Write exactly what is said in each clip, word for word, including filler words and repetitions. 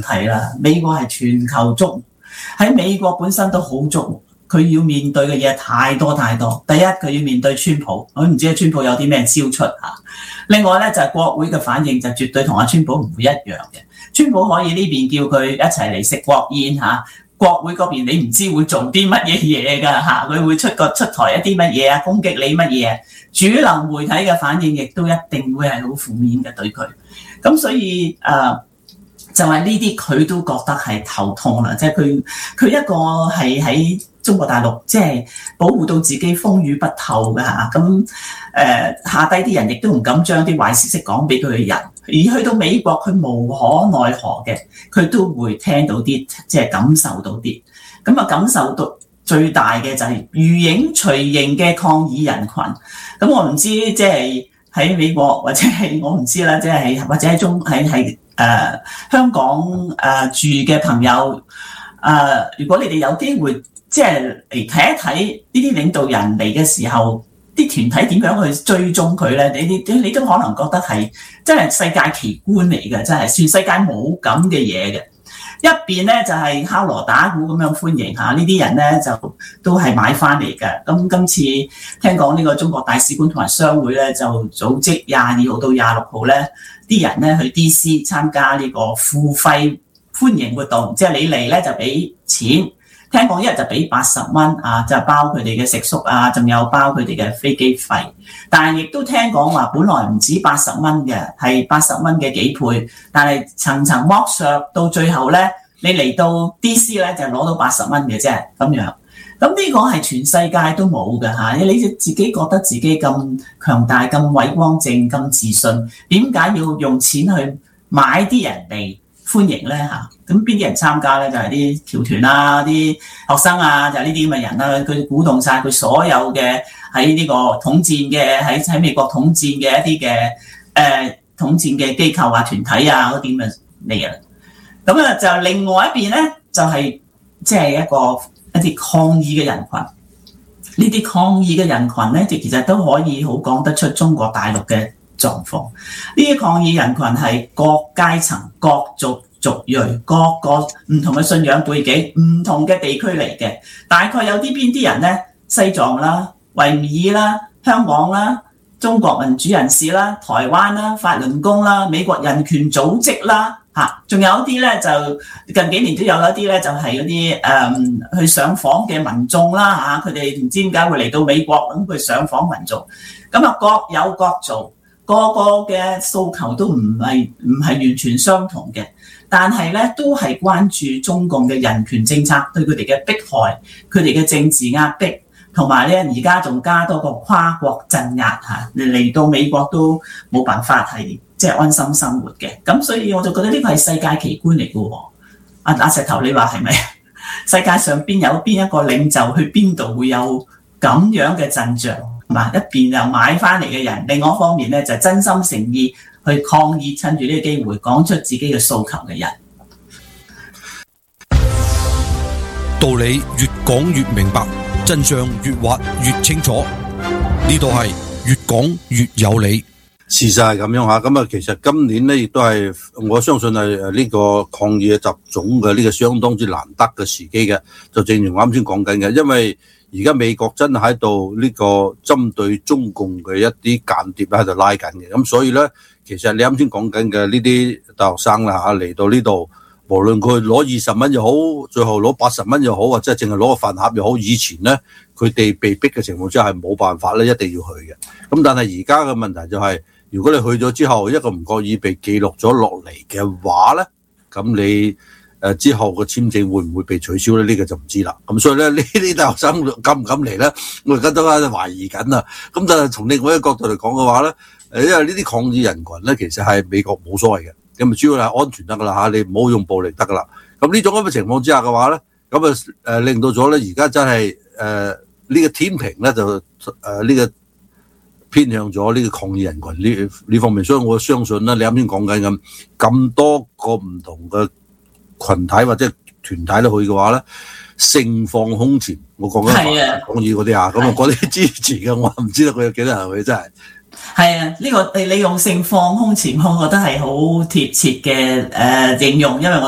題啦。美國係全球矚目，喺美國本身都好矚目，佢要面對嘅嘢太多太多。第一，佢要面對川普，我唔知川普有啲咩招出嚇。另外咧就係、是、國會嘅反應就絕對同阿川普唔會一樣嘅。川普可以呢邊叫佢一齊嚟食國宴嚇，國會嗰邊你唔知會做啲乜嘢嘢㗎嚇，佢會出個出台一啲乜嘢啊，攻擊你乜嘢？主流媒體嘅反應亦都一定會係好負面嘅對佢。咁所以誒、呃、就係呢啲佢都覺得係頭痛啦，即係佢佢一個係喺中國大陸即係保護到自己風雨不透嘅嚇，咁誒、呃、下低啲人亦都唔敢將啲壞消息講俾佢嘅人，而去到美國佢無可奈何嘅，佢都會聽到啲即係感受到啲，咁啊感受到最大嘅就係如影隨形嘅抗議人群。咁我唔知即係喺美國或者係我唔知啦，即係或者喺中喺係誒香港誒、呃、住嘅朋友誒、呃，如果你哋有機會即係嚟睇一睇呢啲領導人嚟嘅時候，啲團體點樣去追蹤佢咧？你你你都可能覺得係真係世界奇觀嚟嘅，真係全世界冇咁嘅嘢嘅。一邊咧就係敲鑼打鼓咁樣歡迎下呢啲人咧，就都係買翻嚟嘅。咁今次聽講呢個中國大使館同埋商會咧，就組織廿二號到廿六號咧，啲人咧去 D C 參加呢個付費歡迎活動，即係你嚟咧就俾錢。聽講一日就俾八十蚊啊，就包佢哋嘅食宿啊，仲有包佢哋嘅飛機費。但係亦都聽講話，本來唔止八十蚊嘅，係八十蚊嘅幾倍。但係層層剝削，到最後咧，你嚟到 D C 咧就攞到八十蚊嘅啫，咁樣。咁呢個係全世界都冇嘅嚇，你自己覺得自己咁強大、咁偉光正、咁自信，點解要用錢去買啲人嚟歡迎咧嚇？咁邊啲人參加咧？就係啲僑團啊、啲學生啊，就係呢啲咁嘅人啦。佢鼓動晒佢所有嘅喺呢個統戰嘅喺喺美國統戰嘅一啲嘅誒統戰嘅機構啊、團體啊嗰啲咁嘅嚟嘅。咁啊，就另外一邊咧，就係即係一個一啲抗議嘅人群。呢啲抗議嘅人群咧，其實都可以好講得出中國大陸嘅狀況。呢啲抗議人群係各階層、各族族裔、各個唔同嘅信仰背景、唔同嘅地區嚟嘅。大概有啲邊啲人咧？西藏啦、維吾爾啦、香港啦、中國民主人士啦、台灣啦、法輪功啦、美國人權組織啦，嚇，仲有一啲咧就近幾年都有一啲咧就係嗰啲誒去上訪嘅民眾啦嚇，佢哋唔知點解會嚟到美國咁佢上訪民眾，咁啊各有各做，個個嘅訴求都唔係唔係完全相同嘅。但係咧，都係關注中共嘅人權政策對佢哋嘅迫害，佢哋嘅政治壓迫，同埋咧而家仲加多個跨國鎮壓嚇，嚟到美國都冇辦法係即係安心生活嘅。咁所以我就覺得呢個係世界奇觀嚟嘅喎。阿阿石頭，你話係咪？世界上邊有邊一個領袖去邊度會有咁樣嘅陣仗？係嘛？一邊又買翻嚟嘅人，另外一方面咧就真心誠意去抗議，趁住呢個機會講出自己嘅訴求嘅人， 道理越講越明白，真相越挖越清楚。呢度係越講越有理。 事實係咁樣嚇，咁啊其實今年咧亦都係我相信係誒呢個抗議嘅集總嘅呢個相當之難得嘅時機嘅，就正如我啱先講緊嘅，因為而家美國真係喺度呢個針對中共嘅一啲間諜喺度拉緊嘅，咁所以咧其實你啱先講緊嘅呢啲大學生啦嚇嚟到呢度，無論佢攞二十蚊又好，最後攞八十蚊又好，或者係淨係攞個飯盒又好，以前咧佢哋被逼嘅情況之下係冇辦法咧，一定要去嘅。咁但係而家嘅問題就係，如果你去咗之後一個唔覺意被記錄咗落嚟嘅話咧，咁你誒之後個簽證會唔會被取消咧？呢個就唔知啦。咁所以咧呢啲大學生敢唔敢嚟咧？我而家都喺度懷疑緊啊。咁但係從另外一個角度嚟講嘅話咧，誒因為呢啲抗議人群咧，其實係美國冇所謂嘅，咁啊主要係安全得噶啦嚇，你唔好用暴力得噶啦。咁呢種咁嘅情況之下嘅話咧，咁啊誒令到咗咧而家真係誒呢個天平咧就誒呢、呃這個偏向咗呢個抗議人群呢呢方面，所以我相信咧，你啱先講緊咁咁多個唔同嘅群體或者團體都去嘅話咧，盛況空前。我講緊抗議嗰啲啊，咁啊嗰啲支持嘅，我唔知道佢有幾多人去，真係。 係啊，呢、這個你你用盛況空前，我覺得係好貼切嘅誒、呃、形容，因為我都去過。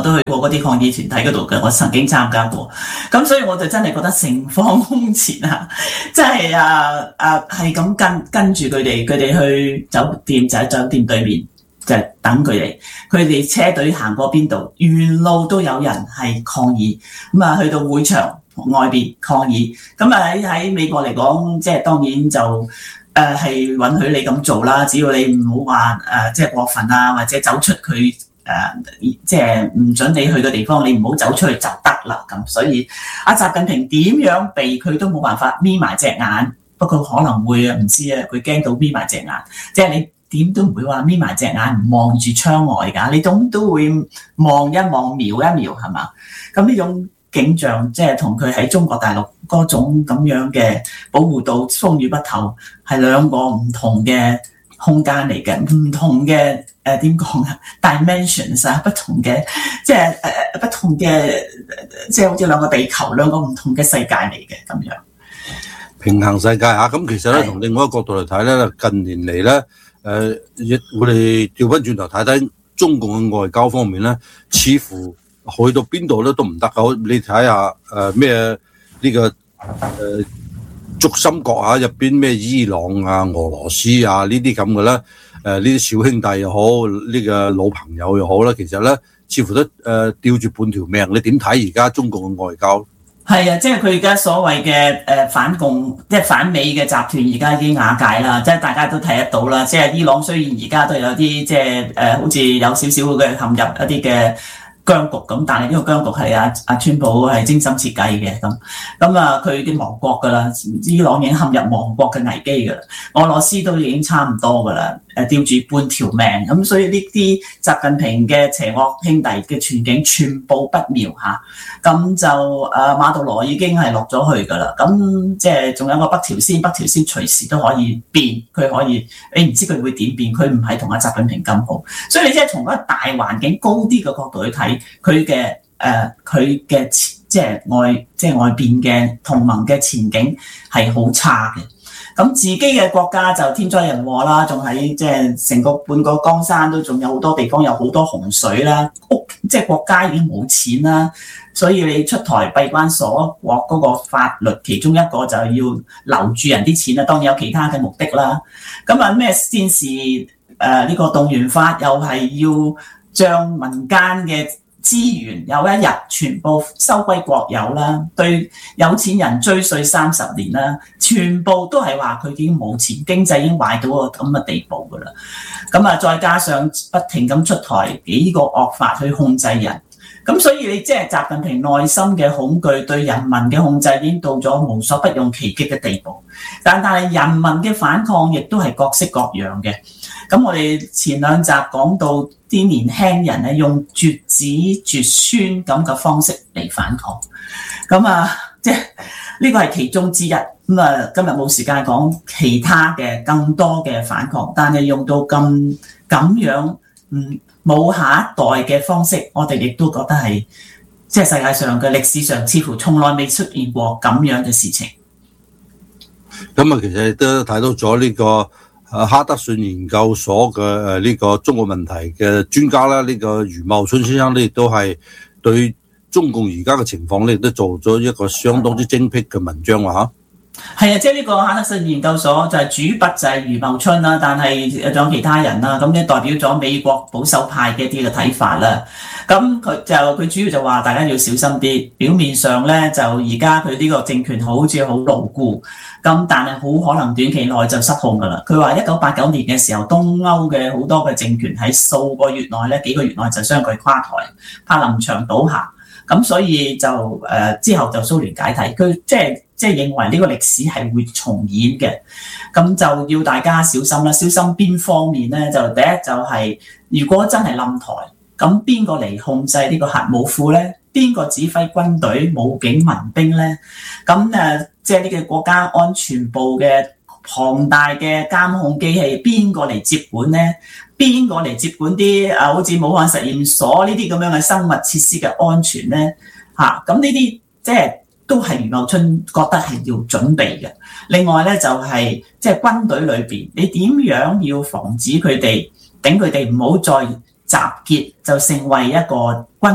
嗰啲抗議團體嗰度嘅，我曾經參加過。咁所以我就真係覺得盛況空前啊！即係啊啊係咁跟跟住佢哋，佢哋去酒店就喺酒店對面就等佢哋，佢哋車隊行過邊度，沿路都有人係抗議，咁啊去到會場外邊抗議。咁啊喺喺美國嚟講，即係當然就。誒係、呃、允許你咁做啦，只要你唔好話誒即係過分啊，或者走出佢誒、呃、即係唔準你去嘅地方，你唔好走出去就得啦。咁所以阿習近平點樣避佢都冇辦法眯埋隻眼，不過可能會啊唔知啊，佢驚到眯埋隻眼，即係你點都唔會話眯埋隻眼唔望住窗外㗎，你總都會望一望、瞄一瞄係嘛？咁呢種景象即係同佢喺中國大陸嗰種咁樣嘅保護到風雨不透，係兩個唔同嘅空間嚟嘅，唔同嘅誒點講啊 dimensions 啊，不同嘅即係誒、呃、不同嘅即係好似兩個地球，兩個唔同嘅世界嚟嘅咁樣。 平衡世界嚇，咁其實咧，從另外一個角度嚟睇咧，近年嚟咧，誒、呃，我哋調翻轉頭睇睇中共嘅外交方面咧，似乎去到邊度咧都唔得㗎。你睇下誒咩呢個誒軸心國啊，入邊咩伊朗啊、俄羅斯啊呢啲咁嘅咧，誒呢啲小兄弟又好，呢、這個老朋友又好啦，其實咧似乎都誒、呃、吊住半條命。你點睇而家中共嘅外交？ 係啊，即係佢而家所謂嘅誒反共，即係反美嘅集團，而家已經瓦解啦。即係大家都睇得到啦。即係伊朗雖然而家都有啲即係誒、呃，好似有少少嘅陷入一啲嘅僵局咁，但係呢個僵局係阿阿川普係精心設計嘅咁，咁啊佢已經亡國㗎啦，伊朗已經陷入亡國嘅危機㗎啦，俄羅斯都已經差唔多㗎啦，誒吊住半條命，咁所以呢啲習近平嘅邪惡兄弟嘅全景全部不妙嚇，咁就誒馬杜羅已經係落咗去㗎啦，咁即係仲有個北朝鮮，北朝鮮隨時都可以變，佢可以你唔知佢會點變，佢唔係同阿習近平咁好，所以你即係從一個大環境高啲嘅角度去睇。佢嘅誒佢嘅即係外即係外邊嘅同盟嘅前景係好差嘅，咁自己嘅國家就天災人禍啦，仲喺即係成個半個江山都仲有好多地方有好多洪水啦，屋即係國家已經冇錢啦，所以你出台閉關鎖國嗰個法律，其中一個就係要留住人啲錢啦，當然有其他嘅目的啦。咁啊咩先是誒呢個動員法又係要將民間嘅資源有一日全部收歸國有啦，對有錢人追稅三十年啦，全部都係話佢已經冇錢，經濟已經壞到個咁嘅地步㗎啦。咁啊，再加上不停咁出台幾個惡法去控制人，咁所以你即係習近平內心嘅恐懼對人民嘅控制已經到咗無所不用其極嘅地步。但但係人民嘅反抗亦都係各式各樣嘅。咁我哋前兩集講到啲年輕人咧用絕子絕孫咁嘅方式嚟反抗，咁啊即係呢個係其中之一。咁啊今日冇時間講其他嘅更多嘅反抗，但係用到咁咁樣嗯冇下一代嘅方式，我哋亦都覺得係即係世界上嘅歷史上似乎從來未出現過咁樣嘅事情。 咁啊，其實都睇到咗呢個誒哈德遜研究所嘅誒呢個中國問題嘅專家啦，呢、這個余茂春先生咧亦都係對中共而家嘅情況咧，亦都做咗一個相當之精闢嘅文章喎嚇。 係啊，即係呢個哈德遜研究所就係主筆就係余茂春啦，但係仲有其他人啦，咁咧代表咗美國保守派嘅一啲嘅睇法啦。咁佢就佢主要就話大家要小心啲，表面上咧就而家佢呢個政權好似好牢固，咁但係好可能短期內就失控噶啦。佢話一九八九年嘅時候，東歐嘅好多嘅政權喺數個月內咧，幾個月內就相繼垮台，柏林牆倒下。咁所以就誒、呃、之後就蘇聯解體，佢即係即係認為呢個歷史係會重演嘅，咁就要大家小心啦。小心邊方面咧？就第一就係、是、如果真係冧台，咁邊個嚟控制呢個核武庫咧？邊個指揮軍隊、武警、民兵咧？咁誒，即係呢個國家安全部嘅龐大嘅監控機器，邊個嚟接管咧？邊個嚟接管啲啊？好似武漢實驗所呢啲咁樣嘅生物設施嘅安全咧？嚇，咁呢啲即係都係余茂春覺得係要準備嘅。另外咧就係即係軍隊裏邊，你點樣要防止佢哋，等佢哋唔好再集結，就成為一個軍閥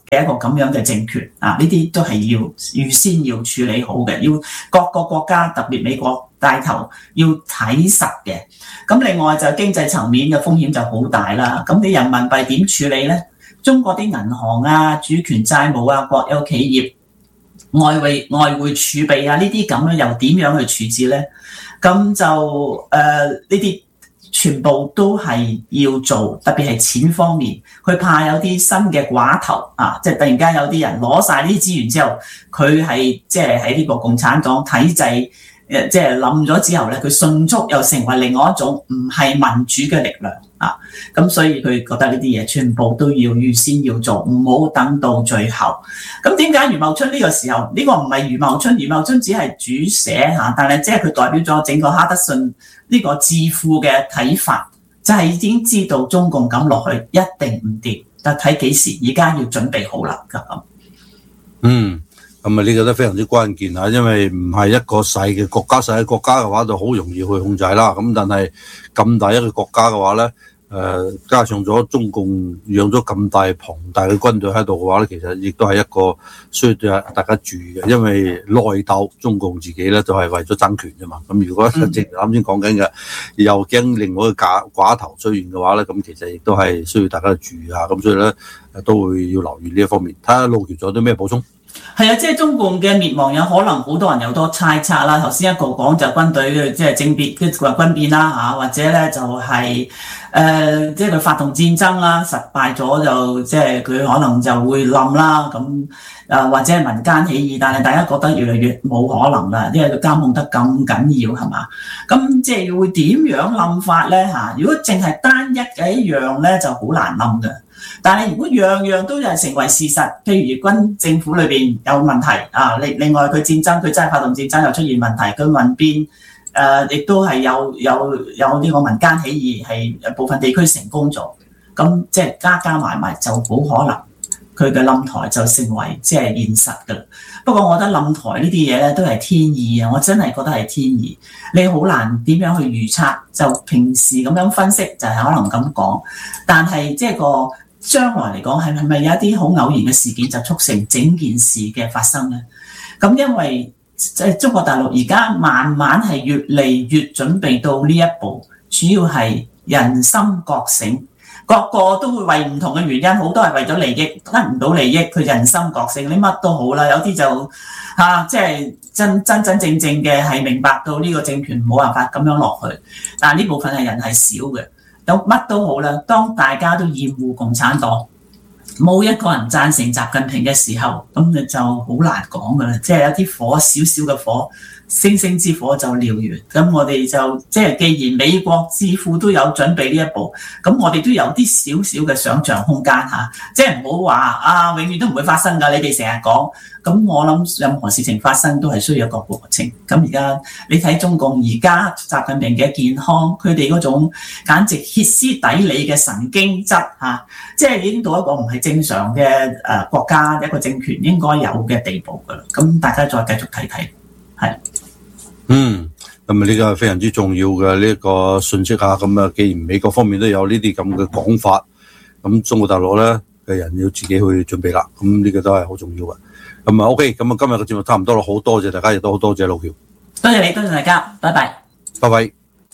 嘅一個咁樣嘅政權啊，呢啲都係要預先要處理好嘅，要各個國家特別美國帶頭要睇實嘅。咁另外就經濟層面嘅風險就好大啦。咁你人民幣點處理呢？中國啲銀行啊、主權債務啊、國有企業、外匯外匯儲備啊呢啲咁樣又點樣去處置呢？咁就誒呢啲全部都係要做，特別係錢方面，佢怕有啲新嘅寡頭啊，即係突然間有啲人攞晒呢啲資源之後，佢係即係喺呢個共產黨體制誒即係冧咗之後咧，佢迅速又成為另外一種唔係民主嘅力量啊！咁所以佢覺得呢啲嘢全部都要預先要做，唔好等到最後。咁點解余茂春呢個時候呢、呢個唔係余茂春？余茂春只係主寫嚇，但係即係佢代表咗整個哈德遜呢個智庫嘅睇法，就係已經知道中共咁落去一定唔掂，但睇幾時，而家要準備好啦咁。 嗯。咁啊，呢個都非常之關鍵嚇，因為唔係一個細嘅國家，細嘅國家嘅話就好容易去控制啦。咁但係咁大一個國家嘅話咧，誒、呃、加上咗中共養咗咁大龐大嘅軍隊喺度嘅話咧，其實亦都係一個需要大家注意嘅，因為內鬥中共自己咧就係為咗爭權啫嘛。咁如果正如啱先講緊嘅，又驚另外一個假寡頭出現嘅話咧，咁其實亦都係需要大家注意下。咁所以咧都會要留意呢一方面。睇下路橋仲有啲咩補充？ 係啊，即係中共嘅滅亡有可能好多人有多猜測啦。頭先一個講就軍隊嘅即係政變，即係軍變啦嚇，或者咧就係、是、誒、呃、即係佢發動戰爭啦，失敗咗就即係佢可能就會冧啦。咁誒、呃、或者係民間起義，但係大家覺得越嚟越冇可能啦，因為佢監控得咁緊要係嘛？咁即係會點樣冧法咧嚇？如果淨係單一嘅一樣咧，就好難冧嘅。但係如果樣樣都係成為事實，譬如軍政府裏邊有問題啊，另另外佢戰爭佢真係發動戰爭又出現問題，佢民變誒亦都係有有有呢個民間起義係部分地區成功咗，咁即係加加埋埋就好可能佢嘅冧台就成為即係現實㗎。不過我覺得冧台呢啲嘢咧都係天意啊，我真係覺得係天意，你好難點樣去預測，就平時咁樣分析就係可能咁講，但係即係個。將來嚟講係係咪有一啲好偶然嘅事件就促成整件事嘅發生呢？咁因為即係中國大陸而家慢慢係越嚟越準備到呢一步，主要係人心覺醒，個個都會為唔同嘅原因，好多係為咗利益，得唔到利益佢人心覺醒，你乜都好啦，有啲就嚇即係真真真正正嘅係明白到呢個政權冇辦法咁樣落去，但係呢部分係人係少嘅。有乜都好啦，當大家都厭惡共產黨，冇一個人贊成習近平嘅時候，咁你就好難講噶啦。即係有啲火，少少嘅火，星星之火就燎原。咁我哋就即係既然美國智庫都有準備呢一步，咁我哋都有啲少少嘅想像空間嚇。即係唔好話啊，永遠都唔會發生㗎。你哋成日講，咁我諗任何事情發生都係需要一個過程。咁而家你睇中共而家習近平嘅健康，佢哋嗰種簡直歇斯底里嘅神經質嚇，即係已經到一個唔係正常嘅誒國家一個政權應該有嘅地步㗎啦。咁大家再繼續睇睇，係。 嗯，咁啊呢個係非常之重要嘅呢一個信息啊。咁啊，既然美國方面都有呢啲咁嘅講法，咁中國大陸咧嘅人要自己去準備啦。咁呢個都係好重要嘅。咁啊 OK，咁啊今日嘅節目差唔多啦，好多謝大家，亦都好多謝路橋。 多謝你，多謝大家，拜拜。 拜拜。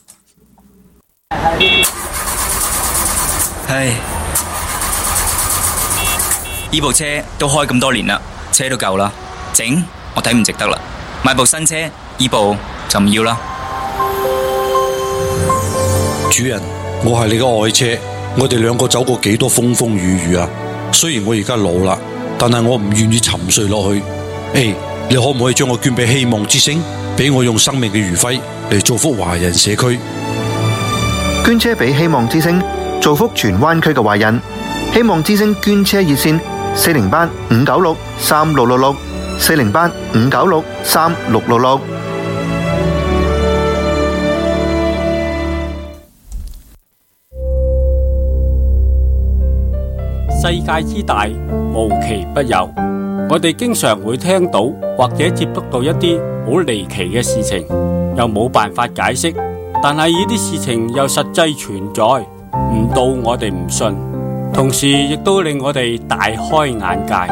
唉，呢部車都開咁多年啦，車都舊啦，整我睇唔值得啦，買部新車，呢部就唔要啦。 主人，我係你嘅愛車，我哋兩個走過幾多風風雨雨啊！雖然我而家老啦，但係我唔願意沉睡落去。誒，你可唔可以將我捐俾希望之星，俾我用生命嘅餘暉嚟造福華人社區？ 捐車俾希望之星，造福荃灣區嘅華人。希望之星捐車熱線：四零八五九六三六六六，四零八五九六三六六六。 世界之大，無奇不有。我哋經常會聽到或者接觸到一啲好離奇嘅事情，又冇辦法解釋，但係呢啲事情又實際存在，唔到我哋唔信。 同時亦都令我哋大開眼界。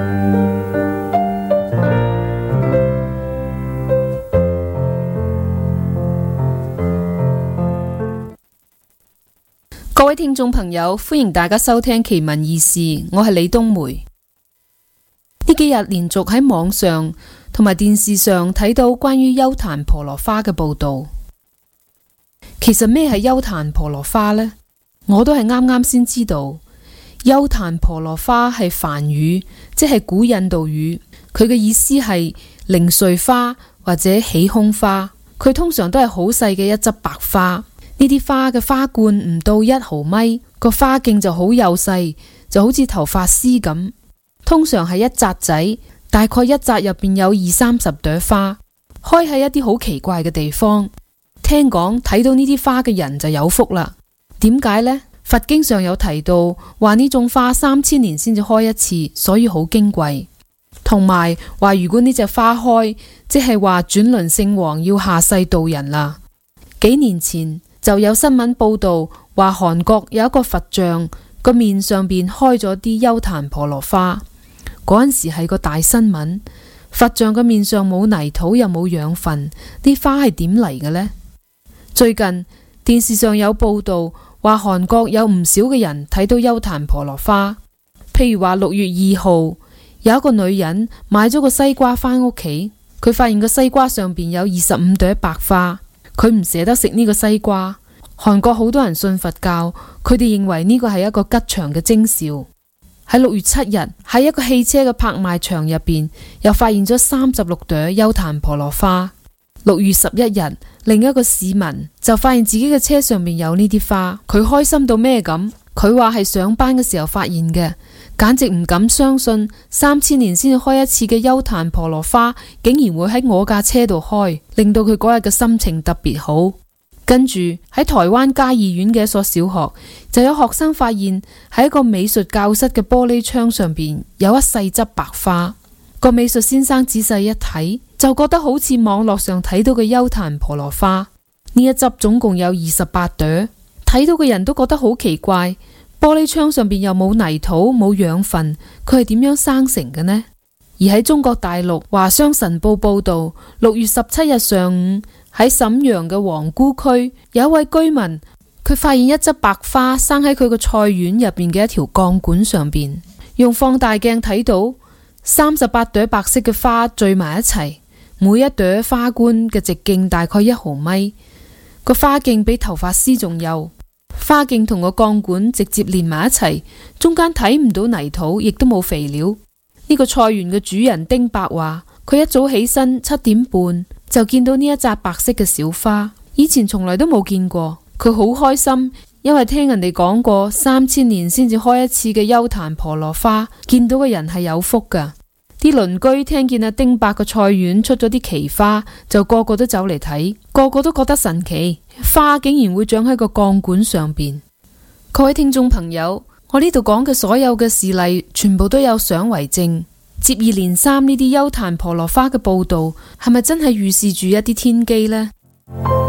各位聽眾朋友，歡迎大家收聽奇聞異事，我係李冬梅。呢幾日連續喺網上同埋電視上睇到關於優壇婆羅花嘅報道。其實咩係優壇婆羅花呢？我都係啱啱先知道。優壇婆羅花係梵語，即係古印度語，佢嘅意思係零碎花或者起空花。佢通常都係好細嘅一執白花。呢啲花嘅花冠唔到一毫米，個花徑就好幼細，就好似頭髮絲咁。通常係一紮仔，大概一紮入邊有二三十朵花，開喺一啲好奇怪嘅地方。聽講睇到呢啲花嘅人就有福啦。點解呢？佛經上有提到話呢種花三千年先至開一次，所以好矜貴。同埋話如果呢隻花開，即係話轉輪聖王要下世度人啦。幾年前就有新聞報道話韓國有一個佛像個面上邊開咗啲優壇婆羅花，嗰陣時係個大新聞。佛像個面上冇泥土又冇養分，啲花係點嚟嘅呢？最近電視上有報道話韓國有唔少嘅人睇到優壇婆羅花，譬如話六月二號有一個女人買咗個西瓜返屋企，佢發現個西瓜上邊有二十五朵白花。佢唔捨得食呢個西瓜。韓國好多人信佛教，佢哋認為呢個係一個吉祥嘅徵兆。喺六月七日，喺一個汽車嘅拍賣場入邊，又發現咗三十六朵優壇婆羅花。六月十一日，另一個市民就發現自己嘅車上面有呢啲花，佢開心到咩咁？佢話係上班嘅時候發現嘅，簡直唔敢相信三千年先至開一次嘅優壇婆羅花竟然會喺我架車度開，令到佢嗰日嘅心情特別好。跟住喺台灣嘉義縣嘅一所小學，就有學生發現喺一個美術教室嘅玻璃窗上邊有一細執白花。個美術先生仔細一睇，就覺得好似網絡上睇到嘅優壇婆羅花。呢一執總共有二十八朵，睇到嘅人都覺得好奇怪。玻璃窗上邊又冇泥土冇養分，佢係點樣生成嘅呢？而喺中國大陸華商晨報報道，六月十七日上午喺瀋陽嘅皇姑區有一位居民，佢發現一執白花生喺佢個菜園入邊嘅一條鋼管上邊，用放大鏡睇到三十八朵白色嘅花聚埋一齊，每一朵花冠嘅直徑大概一毫米，個花徑比頭髮絲仲幼。花徑同個鋼管直接連埋一齊，中間睇唔到泥土，亦都冇肥料。呢個菜園嘅主人丁伯話，佢一早起身七點半就見到呢一紮白色嘅小花，以前從來都冇見過。佢好開心，因為聽人哋講過三千年先至開一次嘅優壇婆羅花，見到嘅人係有福噶。啲鄰居聽見阿丁伯個菜園出咗啲奇花，就個個都走嚟睇，個個都覺得神奇，花竟然會長喺個鋼管上邊。各位聽眾朋友，我呢度講嘅所有嘅事例，全部都有相為證。接二連三呢啲優壇婆羅花嘅報道，係咪真係預示住一啲天機呢？